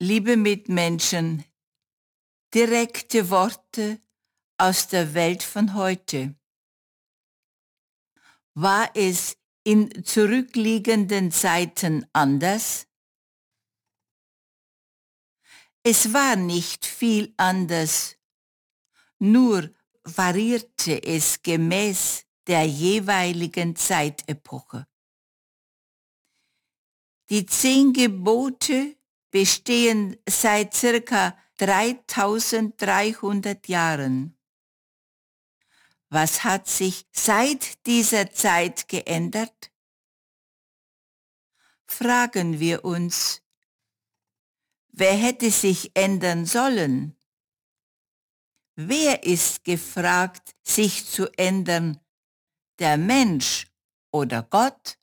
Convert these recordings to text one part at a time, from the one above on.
Liebe Mitmenschen, direkte Worte aus der Welt von heute. War es in zurückliegenden Zeiten anders? Es war nicht viel anders, nur variierte es gemäß der jeweiligen Zeitepoche. Die 10 Gebote bestehen seit circa 3300 Jahren. Was hat sich seit dieser Zeit geändert? Fragen wir uns, wer hätte sich ändern sollen? Wer ist gefragt, sich zu ändern, der Mensch oder Gott?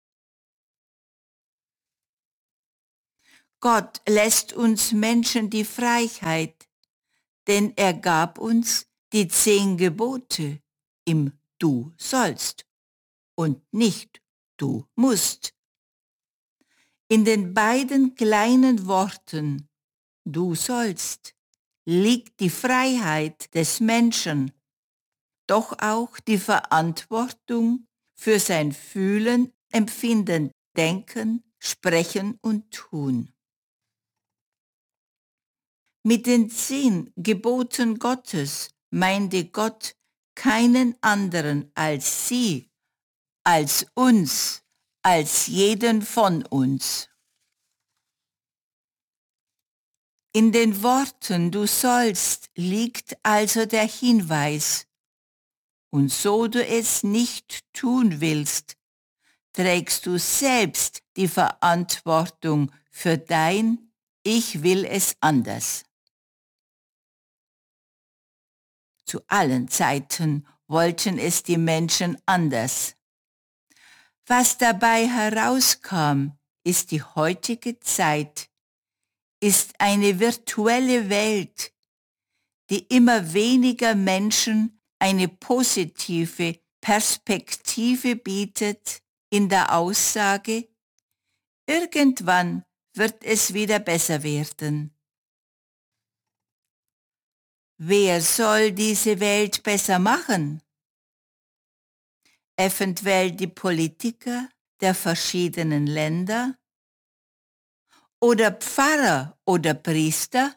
Gott lässt uns Menschen die Freiheit, denn er gab uns die 10 Gebote im Du sollst und nicht Du musst. In den beiden kleinen Worten Du sollst liegt die Freiheit des Menschen, doch auch die Verantwortung für sein Fühlen, Empfinden, Denken, Sprechen und Tun. Mit den 10 Geboten Gottes meinte Gott keinen anderen als sie, als uns, als jeden von uns. In den Worten du sollst liegt also der Hinweis, und so du es nicht tun willst, trägst du selbst die Verantwortung für dein Ich will es anders. Zu allen Zeiten wollten es die Menschen anders. Was dabei herauskam, ist die heutige Zeit, ist eine virtuelle Welt, die immer weniger Menschen eine positive Perspektive bietet in der Aussage, irgendwann wird es wieder besser werden. Wer soll diese Welt besser machen? Eventuell die Politiker der verschiedenen Länder? Oder Pfarrer oder Priester?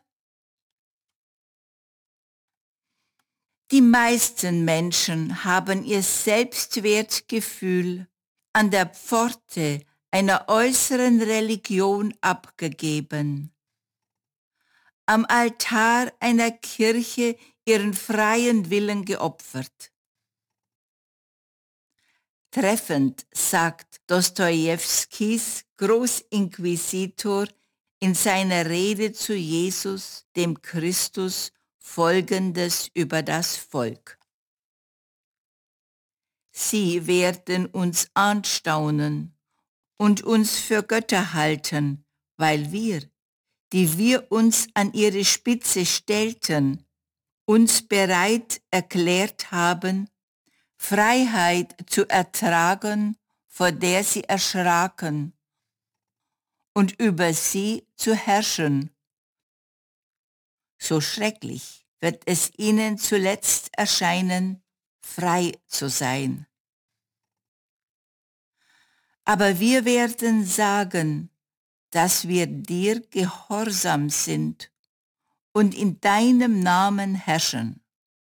Die meisten Menschen haben ihr Selbstwertgefühl an der Pforte einer äußeren Religion abgegeben. Am Altar einer Kirche ihren freien Willen geopfert. Treffend sagt Dostojewskis Großinquisitor in seiner Rede zu Jesus, dem Christus, Folgendes über das Volk. Sie werden uns anstaunen und uns für Götter halten, weil wir, die wir uns an ihre Spitze stellten, uns bereit erklärt haben, Freiheit zu ertragen, vor der sie erschraken, und über sie zu herrschen. So schrecklich wird es ihnen zuletzt erscheinen, frei zu sein. Aber wir werden sagen, dass wir dir gehorsam sind und in deinem Namen herrschen.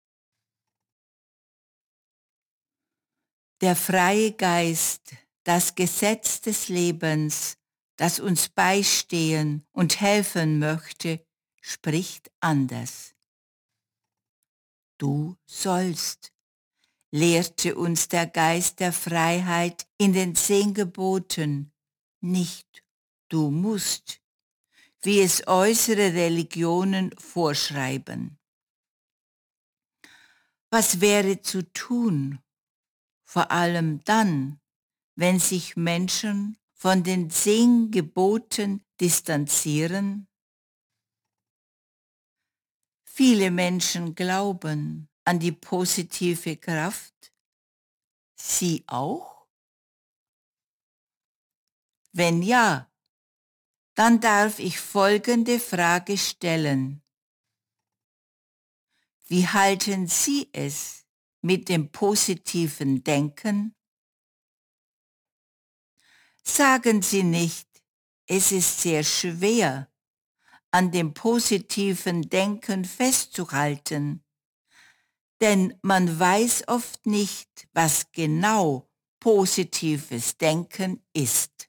Der freie Geist, das Gesetz des Lebens, das uns beistehen und helfen möchte, spricht anders. Du sollst, lehrte uns der Geist der Freiheit in den 10 Geboten, nicht du musst, wie es äußere Religionen vorschreiben. Was wäre zu tun, vor allem dann, wenn sich Menschen von den 10 Geboten distanzieren? Viele Menschen glauben an die positive Kraft. Sie auch? Wenn ja, Dann darf ich folgende Frage stellen. Wie halten Sie es mit dem positiven Denken? Sagen Sie nicht, es ist sehr schwer, an dem positiven Denken festzuhalten, denn man weiß oft nicht, was genau positives Denken ist.